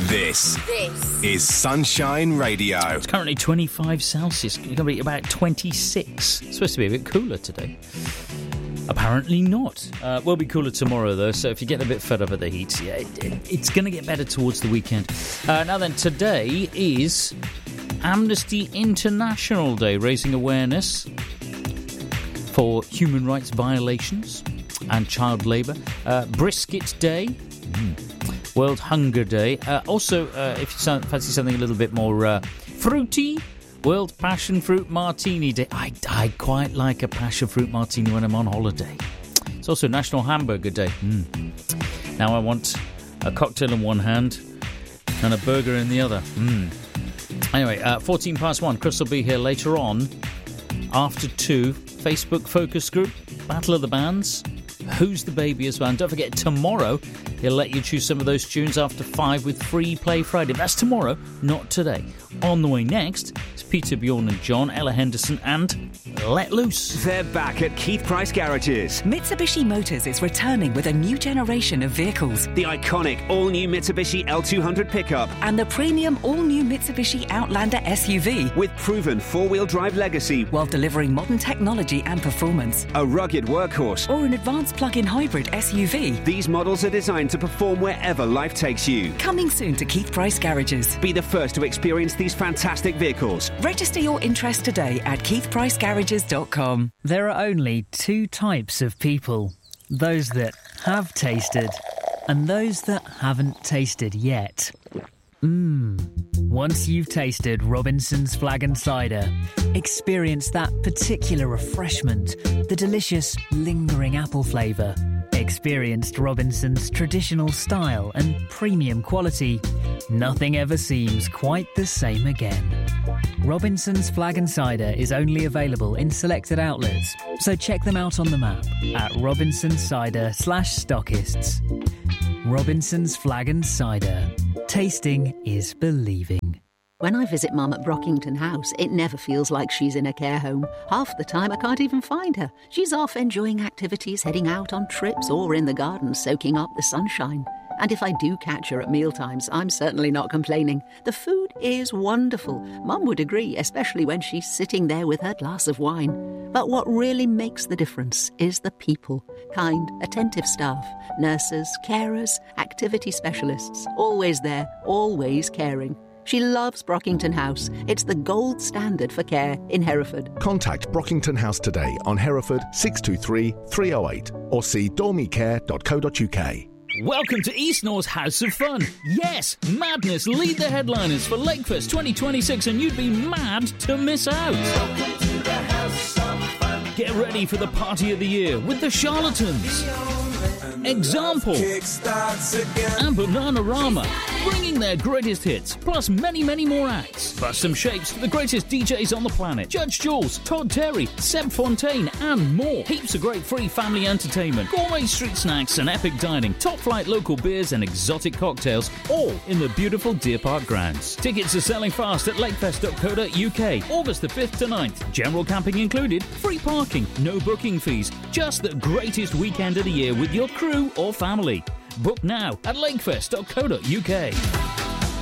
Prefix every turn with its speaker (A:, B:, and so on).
A: This is Sunshine Radio.
B: It's currently 25 Celsius. It's going to be about 26. It's supposed to be a bit cooler today. Apparently not. Will be cooler tomorrow, though, so if you get a bit fed up at the heat, yeah, it's going to get better towards the weekend. Now then, today is Amnesty International Day, raising awareness for human rights violations and child labour. Brisket Day. World Hunger Day. Also, if you fancy something a little bit more fruity, World Passion Fruit Martini Day. I quite like a passion fruit martini when I'm on holiday. It's also National Hamburger Day. Now I want a cocktail in one hand and a burger in the other. Anyway, 14 past 1. Chris will be here later on. After 2, Facebook focus group, Battle of the Bands. Who's the Baby as well. And don't forget, tomorrow he'll let you choose some of those tunes after 5 with Free Play Friday. That's tomorrow, not today. On the way next, it's Peter, Bjorn and John, Ella Henderson and Let Loose.
C: They're back at Keith Price Garages.
D: Mitsubishi Motors is returning with a new generation of vehicles.
C: The iconic all-new Mitsubishi L200 pickup.
D: And the premium all-new Mitsubishi Outlander SUV.
C: With proven four-wheel drive legacy.
D: While delivering modern technology and performance.
C: A rugged workhorse.
D: Or an advanced plug-in hybrid SUV.
C: These models are designed to perform wherever life takes you.
D: Coming soon to Keith Price Garages.
C: Be the first to experience these fantastic vehicles.
D: Register your interest today at keithpricegarages.com.
E: There are only 2 types of people. Those that have tasted and those that haven't tasted yet. Once you've tasted Robinson's Flag and Cider, experience that particular refreshment, the delicious, lingering apple flavour. Experienced Robinson's traditional style and premium quality. Nothing ever seems quite the same again. Robinson's Flag and Cider is only available in selected outlets, so check them out on the map at robinsonsider/stockists. Robinson's Flag and Cider. Tasting is believing.
F: When I visit Mum at Brockington House, it never feels like she's in a care home. Half the time I can't even find her. She's off enjoying activities, heading out on trips, or in the garden soaking up the sunshine. And if I do catch her at mealtimes, I'm certainly not complaining. The food is wonderful. Mum would agree, especially when she's sitting there with her glass of wine. But what really makes the difference is the people. Kind, attentive staff, nurses, carers, activity specialists. Always there, always caring. She loves Brockington House. It's the gold standard for care in Hereford.
G: Contact Brockington House today on Hereford 623 308 or see dormicare.co.uk.
B: Welcome to East North's House of Fun. Yes, Madness lead the headliners for Lakefest 2026 and you'd be mad to miss out. Welcome to the House of Fun. Get ready for the party of the year with the Charlatans, Example, and Bananarama, bringing their greatest hits, plus many, many more acts. Plus some shapes, the greatest DJs on the planet. Judge Jules, Todd Terry, Seb Fontaine, and more. Heaps of great free family entertainment, gourmet street snacks and epic dining, top-flight local beers and exotic cocktails, all in the beautiful Deer Park grounds. Tickets are selling fast at lakefest.co.uk, August the 5th to 9th. General camping included, free parking, no booking fees. Just the greatest weekend of the year with your crew or family. Book now at lakefest.co.uk.